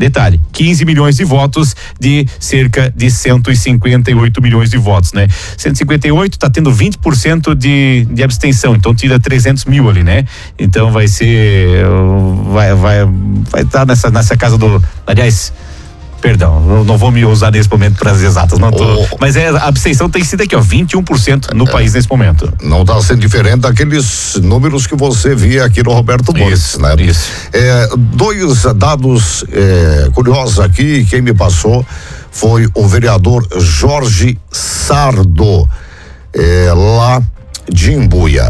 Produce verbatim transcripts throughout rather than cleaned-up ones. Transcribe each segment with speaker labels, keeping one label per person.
Speaker 1: detalhe, quinze milhões de votos de cerca de cento e cinquenta e oito milhões de votos, né? cento e cinquenta e oito tá tendo vinte por cento de, de abstenção, então tira trezentos mil ali, né? Então vai ser, vai, vai, vai estar nessa, nessa casa do, aliás, perdão, eu não vou me usar nesse momento para as exatas, não tô, oh. Mas é, a abstenção tem sido aqui, ó, vinte e um por cento no é, país nesse momento.
Speaker 2: Não está sendo diferente daqueles números que você via aqui no Roberto Boris, né?
Speaker 1: Isso.
Speaker 2: É, dois dados é, curiosos aqui, quem me passou foi o vereador Jorge Sardo, é, lá de Imbuia.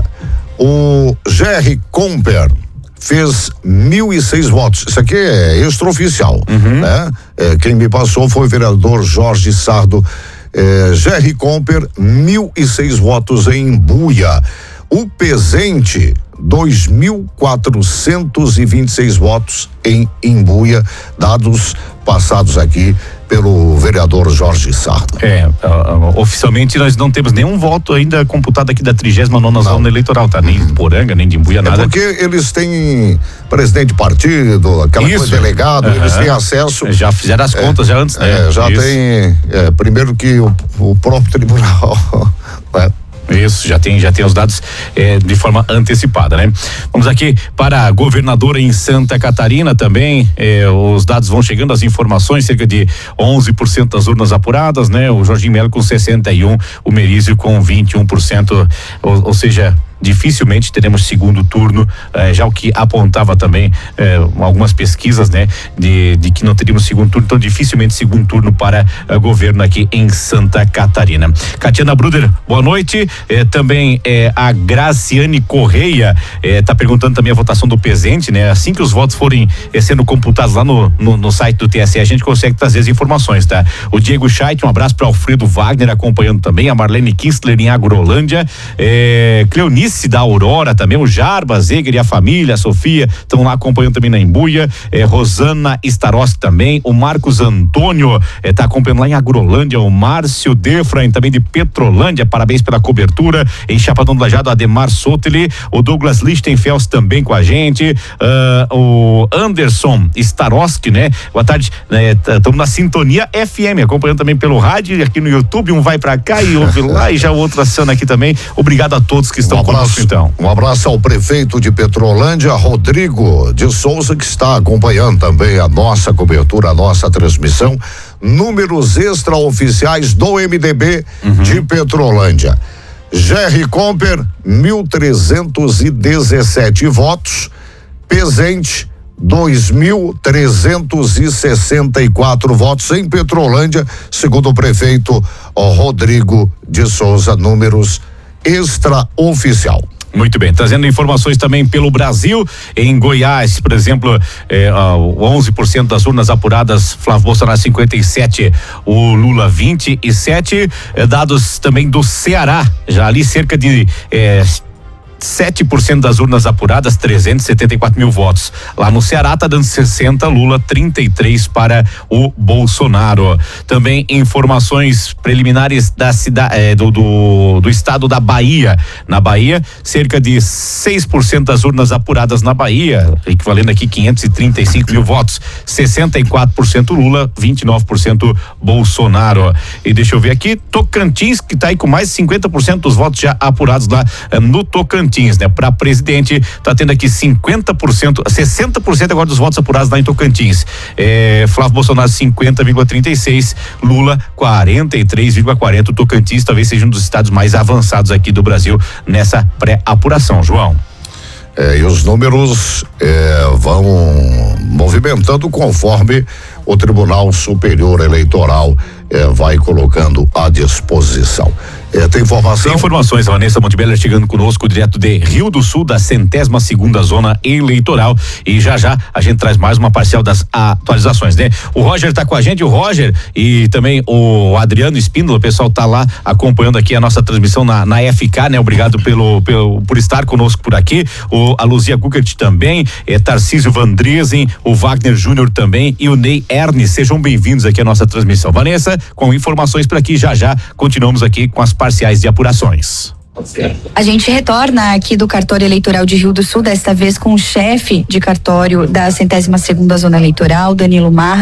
Speaker 2: O G R Comper fez mil e seis votos. Isso aqui é extraoficial, uhum. né? É, quem me passou foi o vereador Jorge Sardo, é, G R Comper, mil e seis votos em Imbuia. O Pezente, dois mil quatrocentos e vinte e seis votos em Imbuia, dados passados aqui pelo vereador Jorge Sardo.
Speaker 1: É, uh, uh, oficialmente nós não temos nenhum voto ainda computado aqui da trigésima nona zona eleitoral, tá? Nem de Poranga, nem de Imbuia, nada.
Speaker 2: É porque eles têm presidente de partido, aquela
Speaker 1: Isso.
Speaker 2: coisa delegado, uh-huh. Eles têm acesso.
Speaker 1: Já fizeram as contas é, já antes, né?
Speaker 2: É, já
Speaker 1: Isso.
Speaker 2: tem, é, primeiro que o, o próprio tribunal, né?
Speaker 1: Isso, já tem, já tem os dados eh, de forma antecipada, né? Vamos aqui para a governadora em Santa Catarina também, eh, os dados vão chegando, as informações, cerca de onze por cento das urnas apuradas, né? O Jorginho Melo com sessenta e um, o Merizio com vinte e um por cento, ou, ou seja, dificilmente teremos segundo turno, eh, já o que apontava também eh, algumas pesquisas, né, de, de que não teríamos segundo turno, então dificilmente segundo turno para eh, governo aqui em Santa Catarina. Catiana Bruder, boa noite. Eh, também eh, a Graciane Correia está eh, perguntando também a votação do Pezente, né? Assim que os votos forem eh, sendo computados lá no, no, no site do T S E, a gente consegue trazer as informações, tá? O Diego Scheidt, um abraço para Alfredo Wagner acompanhando também, a Marlene Kistler em Agrolândia, eh, Cleonice da Aurora também, o Jarbas, Eger e a família, a Sofia, estão lá acompanhando também na Imbuia, eh, Rosana Staroski também, o Marcos Antônio está eh, acompanhando lá em Agrolândia, o Márcio Defrain também de Petrolândia, parabéns pela cobertura, em Chapadão do Lajeado, Ademar Soteli, o Douglas Lichtenfels também com a gente, uh, o Anderson Staroski, né? Boa tarde, estamos né, na Sintonia F M, acompanhando também pelo rádio, aqui no YouTube, um vai pra cá e ouve lá e já o outro aciona aqui também, obrigado a todos que estão um conosco então.
Speaker 2: Um abraço ao prefeito de Petrolândia, Rodrigo de Souza, que está acompanhando também a nossa cobertura, a nossa transmissão, números extraoficiais do M D B uhum. de Petrolândia. G R Comper, mil trezentos e dezessete votos, Pezente, dois mil trezentos e sessenta e quatro votos em Petrolândia, segundo o prefeito Rodrigo de Souza, números extraoficial.
Speaker 1: Muito bem, trazendo informações também pelo Brasil, em Goiás, por exemplo, eh, onze por cento das urnas apuradas, Flávio Bolsonaro cinquenta e sete, o Lula vinte e sete, eh, dados também do Ceará, já ali cerca de eh, sete por cento das urnas apuradas, trezentos e setenta e quatro mil votos. Lá no Ceará tá dando sessenta, Lula trinta e três para o Bolsonaro. Também informações preliminares da cidade, eh, do, do, do estado da Bahia. Na Bahia, cerca de seis por cento das urnas apuradas na Bahia, equivalendo aqui quinhentos e trinta e cinco mil votos. sessenta e quatro por cento Lula, vinte e nove por cento Bolsonaro. E deixa eu ver aqui, Tocantins, que tá aí com mais de cinquenta por cento dos votos já apurados lá eh, no Tocantins. Né? Para presidente, tá tendo aqui cinquenta por cento, sessenta por cento agora dos votos apurados lá em Tocantins. É, Flávio Bolsonaro cinquenta vírgula trinta e seis, Lula quarenta e três vírgula quarenta. O Tocantins talvez seja um dos estados mais avançados aqui do Brasil nessa pré-apuração, João.
Speaker 2: É, e os números é, vão movimentando conforme o Tribunal Superior Eleitoral é, vai colocando à disposição. É, tem informação?
Speaker 1: Tem informações, a Vanessa Montebello chegando conosco direto de Rio do Sul, da centésima segunda zona eleitoral, e já já a gente traz mais uma parcial das atualizações, né? O Roger tá com a gente, o Roger e também o Adriano Espíndola, o pessoal tá lá acompanhando aqui a nossa transmissão na, na F K, né? Obrigado pelo, pelo, por estar conosco por aqui, o, a Luzia Guckert também, é, Tarcísio Vandresen, o Wagner Júnior também e o Ney Erne, sejam bem-vindos aqui à nossa transmissão. Vanessa, com informações por aqui, já já continuamos aqui com as parciais de apurações.
Speaker 3: A gente retorna aqui do cartório eleitoral de Rio do Sul, desta vez com o chefe de cartório da centésima segunda zona eleitoral, Danilo Marra.